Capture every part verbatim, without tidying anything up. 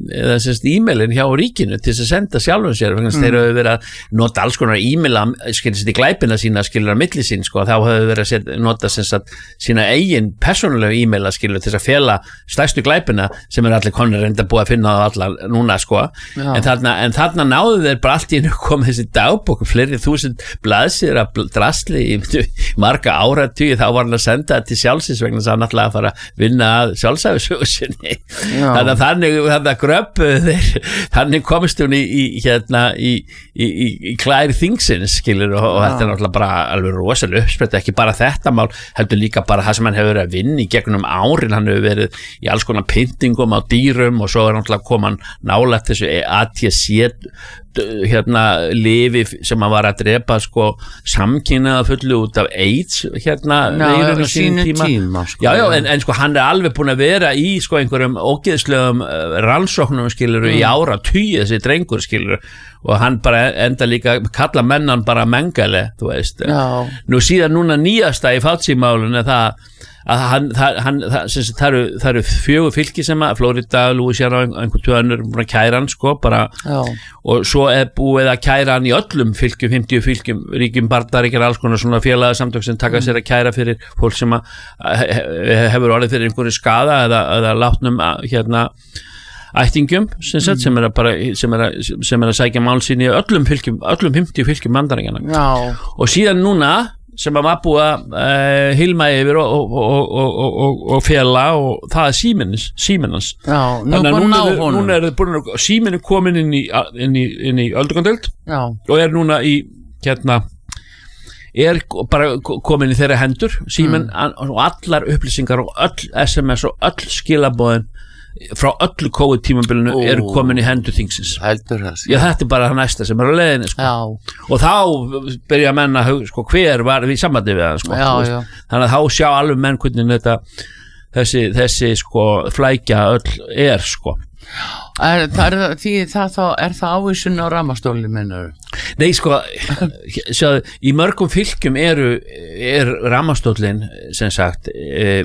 eða sérst e-mailin hjá ríkinu til þess að senda sjálfum sér vegna mm. þeir hafa verið að nota alls konar e-maila skilur sér í glæpina sína skilur að milli sín sko, þá hafa verið að set, nota sérst sína eigin persónulega e-maila skilur til þess að fela stærstu glæpina sem er allir konur reynda búið að finna á allar núna sko, en þarna, en þarna náðu þeir bara allt í einu komið þessi dagbók fleiri þúsund blaðsir að drasli í marga áratugi, þá var hann að senda þetta til sjálfsins vegna þess að hann ætlaði að fara að vinna að sjálfsæfisögu sinni þannig að þannig, þannig gröppuðu þeir þannig komist hún í, í hérna í, í, í, í klær þingsins skilur og, og þetta er náttúrulega bara alveg rosalega uppsprett, ekki bara þetta mál heldur líka bara það sem hann hefur verið að vinna í gegnum árin, hann hefur verið í alls konar pyntingum á dýrum og svo er náttúrulega koman nálægt þessu A T C hérna lifi sem hann var að drepa sko samkynnaða fullu út af AIDS hérna veirun á sínum tíma, tíma sko, já, já, en, en sko hann er alveg búin að vera í sko einhverjum ógeðslegum uh, rannsóknum skilur mm. í ára tugi þessi drengur skilur og hann bara enda líka kalla mennan bara mengale, þú veist já. Nú síðan núna nýjasta í Fauci-málun er það að hann, það, hann, það, sem, það, eru, það eru fjögur fylki sem að Florida, Louisiana og einhvern tjóðanur búin að kæra hann sko bara já. Og svo er búið að kæra hann í öllum fylkjum, fimmtíu fylkjum, ríkjum Bandaríkjanna, alls konar svona félagasamtök sem taka sér að kæra fyrir fólk sem að hefur orðið fyrir einhverju skada eða, eða látnum að, hérna ættingum sem, mm. sem, er bara, sem, er að, sem er að sækja mál sín í öllum fylkjum, öllum fimmtíu fylkjum Bandaríkjanna og síðan núna sem að var búið að uh, hilma yfir og, og, og, og, og, og fela og það er Siemens Siemens þannig að núna, núna er það Siemens komin inn í, inn í, inn í öldrungadeild og er núna í hérna er bara komin í þeirra hendur Siemens mm. og allar upplýsingar og öll S M S og öll skilaboðin frá öllu COVID-tímabilinu oh. eru komin í hendur þingsins heldur það já þetta er bara það næsta sem er á leiðinni sko. Og þá byrja að menna sko, hver var við sambandi við það sko, já, já. Þannig að þá sjá alveg menn hvernig þetta þessi, þessi sko, flækja öll er sko. Er það, er, því, það þá, er það ávísun á ramastóli minnur? Nei sko sjá, í mörgum fylkjum eru er ramastólin sem sagt e,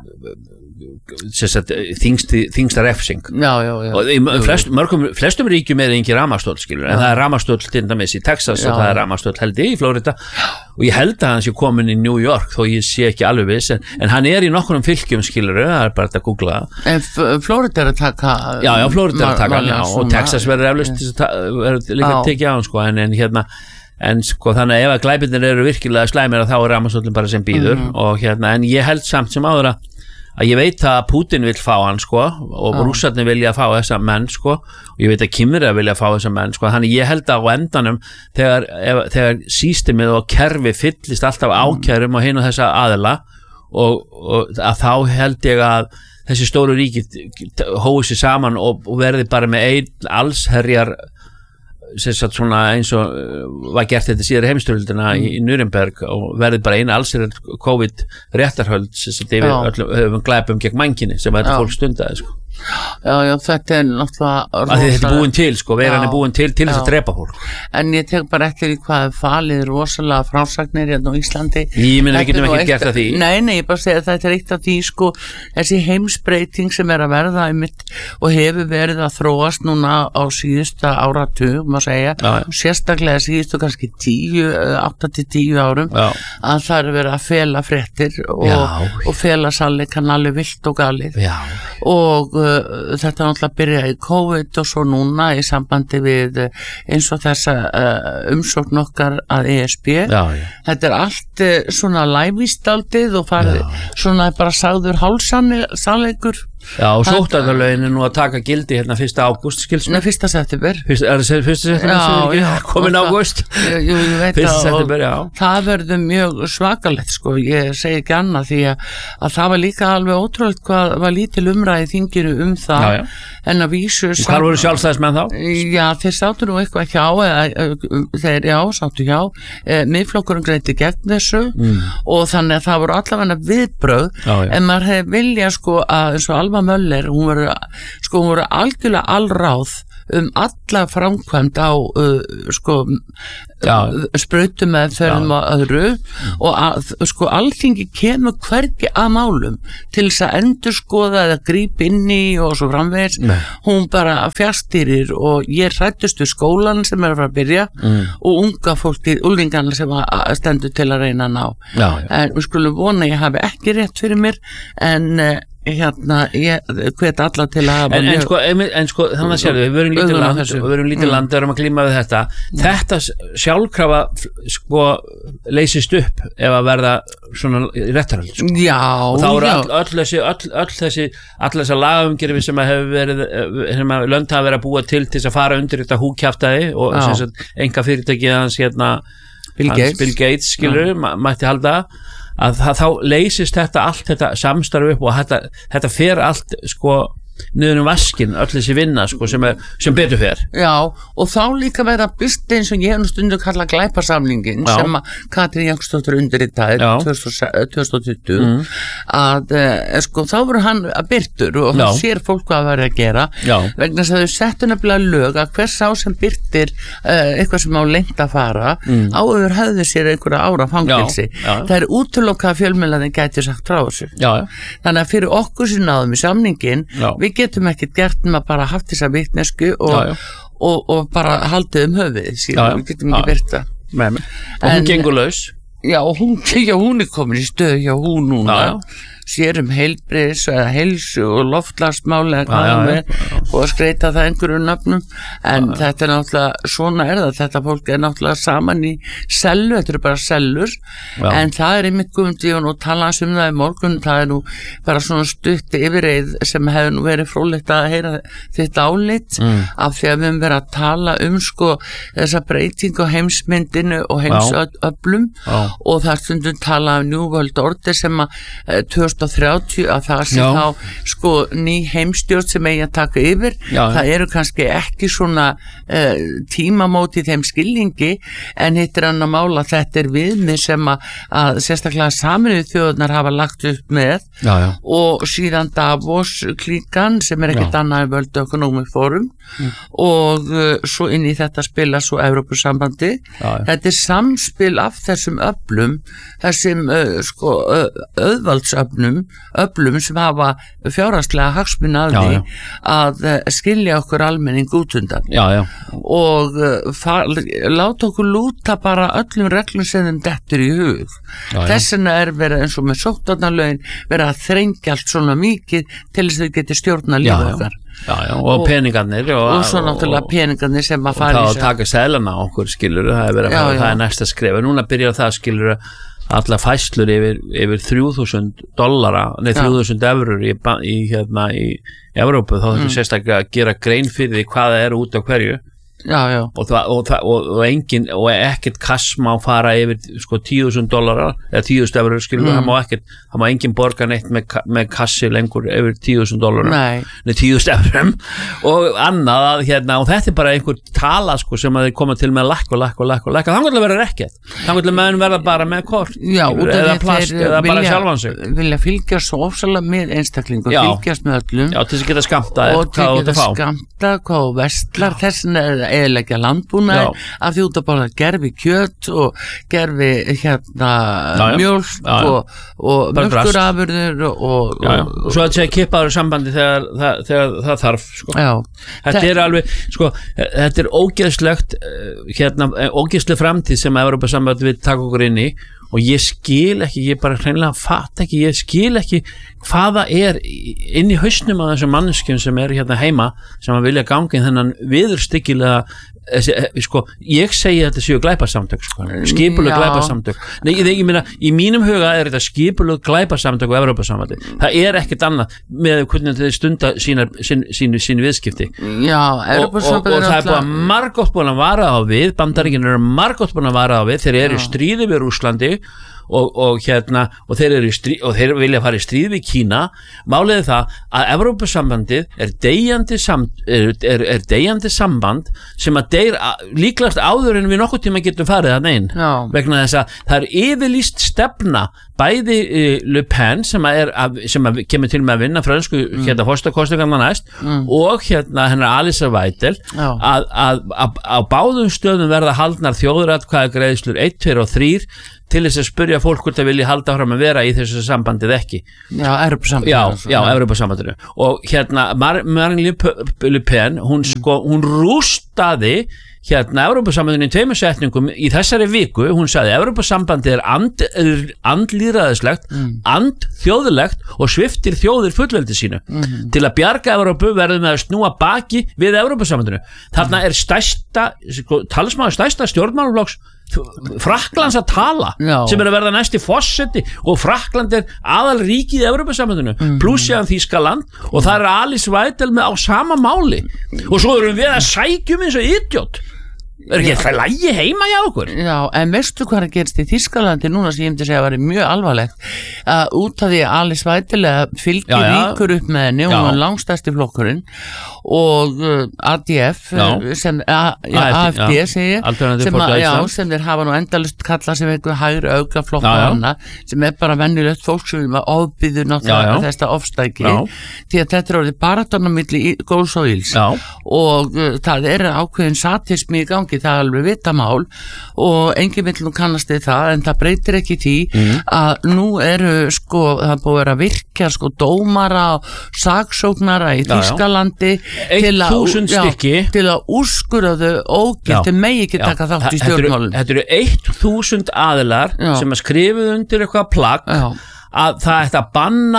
Sagt, þingsti, þingsta refsing já, já, já. Og í flest, mörgum, flestum ríkjum er engin ramastóll skilur, en það er ramastóll til dæmis í Texas já. Og það er ramastóll held í Florida og ég held að hann sé komin í New York þó ég sé ekki alveg viss en, en hann er í nokkrum fylkjum skilur, það er bara að googla en Florida er að taka já, já, Florida er að taka já, og Texas verður eflust líka að tekja á hann sko, en, en hérna en sko þannig að ef að glæpirnir eru virkilega slæmir þá er ramastóllin bara sem býður mm. og hérna, en ég held samt sem áður að að ég veit að Putin vill fá hann sko og ah. rússarnir vilja fá þessa menn sko og ég veit að Kimra vilja fá þessa menn sko þannig ég held að á endanum þegar, ef, þegar systemið og kerfi fyllist alltaf ákærum og hinn og þessa aðila og, og að þá held ég að þessi stóru ríki hói sér saman og, og verði bara með einn allsherjar svona eins og var gert þetta síðar heimstyrjöldina mm. í, í Nuremberg og verði bara eina allsherjar COVID réttarhöld sem þetta yfir öllum glæpum gegn mannkyni sem þetta fólk stundaði sko. Já, já, þetta er náttúrulega þetta er búin til, sko, veiran er búin til til þess að drepa fólk en ég tek bara eftir í hvað falið rosalega frásagnir hérna á Íslandi ég minn við getum ekki gert að því nei, nei, ég bara segja að þetta er eitt af því sko, þessi heimsbreyting sem er að verða einmitt, og hefur verið að þróast núna á síðusta áratug má segja, já, já. Sérstaklega síðustu kannski tíu, átta til tíu árum já. Að það er verið að fela fréttir og, og fela sannleikann alveg vilt og galið já. Og þetta náttúrulega byrjaði í COVID og svo núna í sambandi við eins og þessa uh, umsókn okkar að E S B já, já. Þetta er allt uh, svona lævístaldið og farið svona bara sagður hálfsannleikur Já, og sóttvarnalögin er nú að taka gildi hérna fyrsta ágúst, skilst Nei, fyrsta september Fyrst, Er það fyrsta september? Já, já Komin ágúst Fyrsta september, já Það verður mjög svakalegt, sko Ég segi ekki annað því að, að það var líka alveg ótrúlega hvað var lítil umræði þinginu um það já, já. En að vísu Og hvað voru sjálfstæðismenn þá? Já, þeir sáttu nú eitthvað hjá eða, þeir, já, sáttu hjá e, miðflokkurinn greindi gegn þessu mm. og þannig að það voru allavega viðbrögð já, já. En maður hefði vilja, sko, að eins og Alva Möller, hún voru sko hún voru algjörlega allráð um alla framkvæmd á uh, sko sprautum með þörfum og öðru og að, sko alþingi kemur hvergi að málum til þess að endurskoða eða grípa inn í og svo framvegis. Nei. Hún bara fjastýrir og ég hrættust við skólan sem er að fara að byrja mm. og unga fólki, úlingarna sem að stendur til að reyna að ná. Já, já. En við skulum vona ég hafi ekki rétt fyrir mér en hérna, ég hvet alla til að en, en sko, en sko þannig að sér við verum lítið land og við verum lítið land og erum að glíma við þetta mm. þetta sjálfkrafa sko leysist upp ef að verða svona réttarhald sko. Já, og þá eru öll, öll þessi öll, öll þessi, all þessa lagaumgerfi sem að hefur verið sem að lönd hafa verið að búa til til þess að fara undir þetta húkjaftaði og sem sagt enga fyrirtæki hans hérna Bill Gates, Bill Gates skilur, mætti halda að það, þá leysist þetta allt þetta samstarf upp og þetta, þetta fer allt sko niður um vaskin, öll þessi vinna sko, sem, er, sem betur fer. Já, og þá líka vera byrst eins og ég hef nú stundu kalla glæpasamlingin Já. Sem að Katrín Jakobsdóttir undirritaði tvö þúsund tuttugu mm. að eh, sko þá voru hann að byrtur og hann sér fólk hvað að vera að gera Já. Vegna þess að þau settu nefnilega lög að hvers á sem byrtir eh, eitthvað sem á lengt að fara mm. áður höfðu sér einhverja ára fangilsi. Það er útilokað fjölmiðlaðin gæti sagt frá þessu. Já. Þannig að fyrir okkur sem náðum í samningin Já. Við getum ekkert gert um að bara haft þessa vitnesku og, já, já. Og, og bara haldið um höfuð síðan, við getum ekki verið það og hún gengur laus já, og hún, já, hún er komin í stöð já, hún núna já, já. Sér um heilbriðs eða heilsu og loftlagsmáli eða hvað það er og að skreita það einhverju nöfnum en já, þetta er náttúrulega, svona er það þetta fólk er náttúrulega saman í sellu, þetta eru bara sellur já. En það er einmitt guðundi og nú tala um það í morgun, það er nú bara svona stutt yfirreið sem hefur nú verið fróðlegt að heyra þetta álit mm. af því að við höfum verið að tala um sko þessa breyting á heimsmyndinu og heimsöflum og það stundum tala um New World Order sem að tvö þúsund og þrjátíu að það sé þá sko ný heimstjórn sem eigi að taka yfir já, það eru kannski ekki svona uh, tímamóti í þeim skilningi en hitt er annar mál að þetta er viðmið sem að, að sérstaklega Sameinuðu þjóðirnar hafa lagt upp með já, já. Og síðan Davos klíkan sem er ekkert annað en World Economic Forum mm. og uh, svo inn í þetta spila svo Evrópusambandi þetta er samspil af þessum öflum þessum uh, sko uh, auðvaldsöflum öflum sem hafa fjárhagslega hagsmuna af því já, já. Að uh, skilja okkur almenning út undan já, já. Og uh, láta okkur lúta bara öllum reglum sem þeim dettur í hug þess vegna er verið eins og með sóttvarnalögin verið að þrengja allt svona mikið til þess að þau geti stjórna lífið okkar Já, já, og, og peningarnir og, og svo náttúrulega peningarnir sem að fara í og það að taka seðlana á okkur skilur það er, já, já. Það er næsta skref núna byrjar það skilur alla fæslur yfir, yfir þrjú þúsund dollara, nei þrjú þúsund eurur í, í, hérna, í Evrópu þá þurfum mm. sérstaklega að gera grein fyrir því hvað það er út á hverju já, já. Og, það, og, það, og, og, engin, og ekkert kass má fara yfir sko tíu þúsund dollara eða tíu þúsund eurur skilur mm. það má ekkert það má engin borga neitt með, með kassi lengur yfir tíu þúsund dollara nei tíu þúsund eurum og annað að hérna og þetta er bara einhver tala sko sem að þeir koma til með að lakka og lakka og lakka og lakka þannig að það verður ekkert þannig að meðan verða bara með kort já, eða plast eða bara sjálfan sig vilja fylgjast svo ofsalega með einstaklingu og fylgjast með öllum já til þess að geta skamta og til að geta skamta hvað vestlar þessin eðilegja landbúnaði af því út að bara gerfi kjöt og gerfi hérna mjólk og, og mjölkurafurður og, og, og, og svo að segja kippaður sambandi þegar, þegar, þegar það þarf sko. Þetta er alveg sko, þetta er ógeðslegt hérna, ógeðsleg framtíð sem Evrópusambandið við taka okkur inn í og ég skil ekki, ég bara hreinlega fatt ekki, ég skil ekki hvaða er inn í hausnum af þessum manneskjum sem er hérna heima sem að vilja ganga inn þennan viðurstyggilega sko, ég segi að þetta séu glæpasamtök sko, skipuleg glæpasamtök nei, ég, ég meina, í mínum huga er þetta skipuleg glæpasamtök og Evrópusambandi það er ekkert annað með hvernig þau stunda sína, sín, sín, sín viðskipti já, og, og, og það er bara margótt búin að vara á við Bandaríkin eru margótt búin að vara á við þeir eru í stríði við Rússlandi og, og hérna og þeir, eru í stríð, og þeir vilja fara í stríð við Kína. Málið er það að Evrópusambandið er deyjandi, sam, er, er, er deyjandi samband sem að deyr líklast áður en við nokkuð tíma getum farið að neinn vegna þess að það er yfirlýst stefna bæði uh, Le Pen sem að, er, að, sem að kemur til með að vinna fransku mm. hérna fórstakostingarna næst mm. og hérna hennar Alice Weidel að, að, að á báðum stöðum verða haldnar þjóðaratkvæðagreiðslur eitt, tveir og þrír til þess að spyrja fólk hvort það vilji halda fram að vera í þessu sambandið ekki. Já, Evrópusambandinu. Já, já, Evrópusambandinu. Og hérna Marine Le Pen, hún sko, hún rústaði hérna Evrópusambandinu í tveimur setningum í þessari viku. Hún sagði Evrópusambandið er and, andlýðræðislegt, mm. andþjóðlegt og sviptir þjóðir fullveldi sínu. Mm. Til að bjarga Evrópu verðum við að snúa baki við Evrópusambandinu. Þarna er stærsta, sko, talsmaður stærsta stjórnmálaflokks Frakklands að tala Já. Sem er að verða næsti forseti og Frakkland er aðal ríkið í Evrópusambandinu mm. pluss jáðan Þýskaland og það er Alice Weidel með á sama máli og svo erum við að sækjum eins og idiot. Er ekki það lægi heima hjá okkur? Já, en veistu hvað er gerst í Þýskalandi núna sem ég myndi segja að vera mjög alvarlegt að út af því að Alice Weidel fylgir ríkur upp með henni og hún var langstærsti flokkurinn og uh, A D F uh, sem A F D segi sem, að, já, sem þeir hafa nú endalust kalla sem einhver hægri auka flokka hana sem er bara venjulegt fólk sem er ofbyður náttúrulega þetta ofstæki því að þetta er orðið baráttan á milli góðs og ills og uh, það er ákveðin satismi í gangi það er alveg vitamál og engin vill nú kannast við það en það breytir ekki því mm. að nú eru sko það búið að vera að virkja sko dómara og saksóknara í Þýskalandi til að, já, til að úrskurða þau ógilt þau megi ekki taka þátt í stjórnmálum. Þetta eru eitt þúsund aðilar já. Sem að skrifuð undir eitthvað plagg já. Að það ætti að banna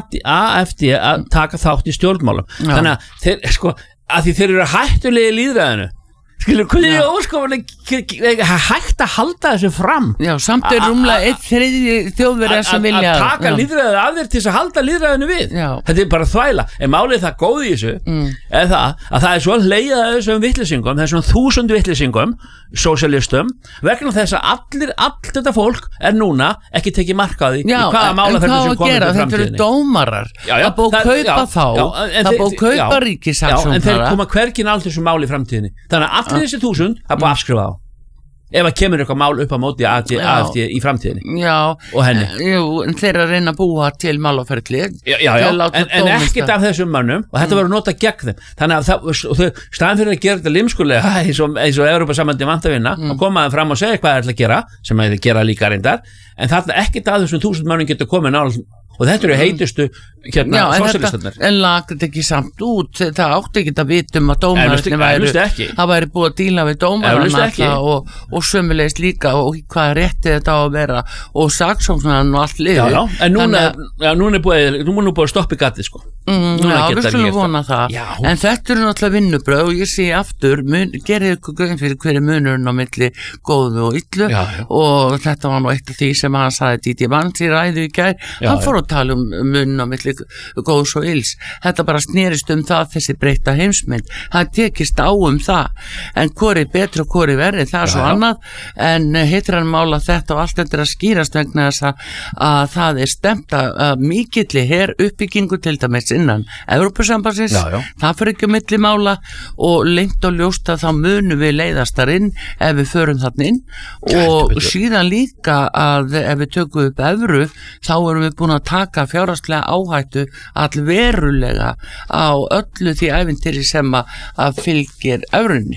A F D að taka þátt í stjórnmálum já. Þannig að þeir, sko, að því þeir eru hættulegi í lýðræðinu skilur, hvernig er óskofulega hægt að halda þessu fram já, samt er rúmlega eitt þriðji þjóðverðar sem vilja að taka lýðræðið af þér til þess að halda lýðræðinu við já. Þetta er bara þvæla, en málið það góð í þessu mm. er það að það er svo leiðað þessum vitleysingum, þessum þúsund vitleysingum sósíalistum, vegna þess að allir, allt þetta fólk er núna ekki tekið markaði í hvaða málaferðum sem komið til framtíðinni. Þetta eru dómarar, það búið að kaupa já, þá, já, það búið að kaupa ríkissaksóknara. Já, en þeir koma hvergin aldrei sem máli í framtíðinni. Þannig að allir þessi þúsund það búið að afskrifa á. Ef að kemur eitthvað mál upp á móti A F D í framtíðinni já, og henni. Jú, en þeir að reyna að búa til málaferðli. Já, já, já. en, en ekkert af þessum mönnum og þetta mm. verður notað gegn þeim. Þannig að það, þau, staðan fyrir að gera þetta limskulega eins og, eins og Evrópusambandið vant að vinna mm. og koma þeim fram og segja hvað það er að gera sem þeir gera líka reyndar, en þarna ekkert af þessum þúsund mönnum getur komið nála og þetta eru heitustu hérna sósíalistarnir. En lagði ekki samt út, það átti ekki að vitum að dómararnir væri, það væri búið að díla við dómararna og, og sömulegist líka og hvað rétti þetta á að vera og saksóknarinn og allt liður. Já, já, en núna, ja, núna er búið, núna er búið að stoppa gatið sko. Mm, já, við skulum vona það. Já. En þetta eru náttúrulega vinnubröð og ég sé aftur, mun, gerið ykkur gögn fyrir hverju munurinn á milli góðu og illu já, já. Og þetta var nú eitt af því sem hann sagði Díti Vans í ræðu í gær, já, hann fór að tala um munn á milli góðs og ills. Þetta bara snerist um það þessi breytta heimsmynd. Það tekist á um það. En hvori betri og hvori verri, það er svo já, annað. En heitir hann mála þetta og allt þetta er að skýrast vegna þess að, að það er stemt að mikilli her uppbyggingu til dæmis innan Evrópusambandsins. Það fyrir ekki milli mála og lengt og ljóst að þá munum við leiðast þar inn ef við förum þarna inn og ja, síðan líka að ef við tökum upp evru þá erum við búin að taka fjárhagslega áhættu allverulega á öllu því ævintýri sem að fylgir evrunni.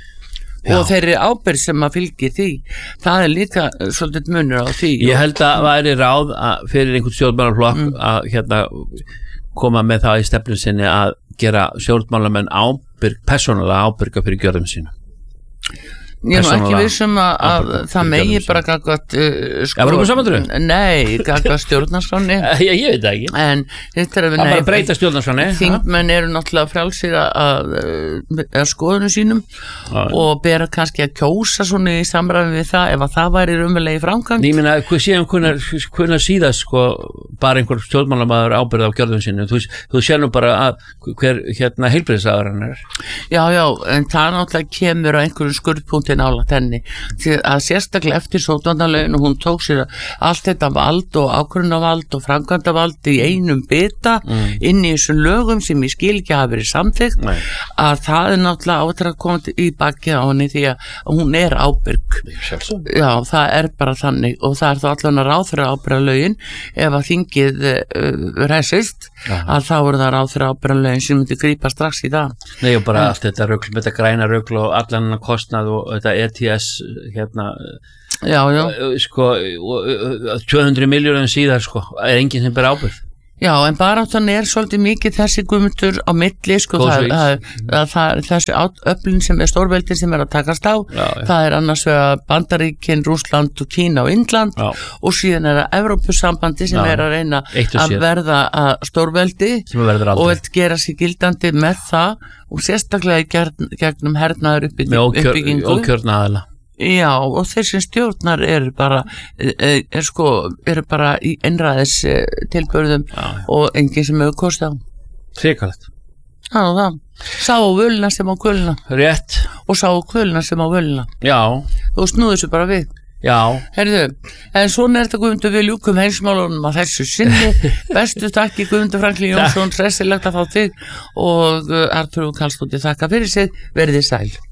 Já. Og þeirri ábyrgð sem að fylgi því það er líka svolítið munur á því. Ég held að væri ráð að fyrir einhvern stjórnmálaflokk mm. að hérna koma með það í stefnu sinni að gera stjórnmálamenn ábyrg, persónulega ábyrga fyrir gjörðum sínu. Ég er nú ekki vissum að, að það megi bara gagvat uh, sko, Evrópusambandinu? Nei, gagvat stjórnarskránni. Já, ég veit það ekki. En þetta er að við bara breyta stjórnarskránni. Þingmenn eru náttúrulega frjálsir að, að, að skoðunum sínum Æ. Og bera kannski að kjósa svona í samræmi við það ef að það væri raunverulegi framkvæmt. Ég meina, hvað séum hvernig síðast sko bara einhver stjórnmálamaður ábyrgð á gjörðum sínu. Þú, þú sér nú bara að hver hérna heilbrigðisráðherrann er. Já, já, en það náttúrulega kemur á einhverjum skurðpunkt svolítið nálægt henni því að sérstaklega eftir sóttvarnalögin og hún tók sér allt þetta vald og ákvörðunarvald og framkvæmdavald í einum bita mm. inn í þessum lögum sem ég skil ekki hafa verið samþykkt Nei. Að það er náttúrulega átra að koma í bakið á henni því að hún er ábyrg já það er bara þannig og það er þá allan að ráðherra ábyrgðarlögin ef að þingið uh, resist að þá eru það ráðherra ábyrgðarlögin sem myndi grípa strax í það Nei og bara en, allt þetta rugl, þetta græna rugl og allan kostnað og þetta E T S hérna já, já. sko tvö hundruð milljörðum síðar sko er enginn sem ber ábyrgð Já, en baráttan er svolítið mikið þessi Guðmundur á milli, sko, það, það, það, það, þessi öflin sem er stórveldin sem er að takast á, já, já. Það er annars vegar Bandaríkin, Rússland og Kína og Indland já. Og síðan er það Evrópusambandi sem já. Er að reyna að verða að stórveldi og að gera sig gildandi með það og sérstaklega í gegn, gegnum hernaður uppbyggingu. Með ókjörna aðila. Já, og þeir sem stjórnar eru bara er, er sko, eru bara í einræðis tilbörðum já, já. Og enginn sem hefur kosti á Hrikalegt Já, það, sá á völina sem á kvölina Rétt Og sá á kvölina sem á völina Já Þú snúður þessu bara við Já Herðu, en svona er þetta Guðmundur við ljúkum heimsmálunum að þessu sinni Bestu takki Guðmundur Franklín Jónsson Stressilegt að fá þig og Artur Karlsdóttir þakka fyrir sig, verðið sæl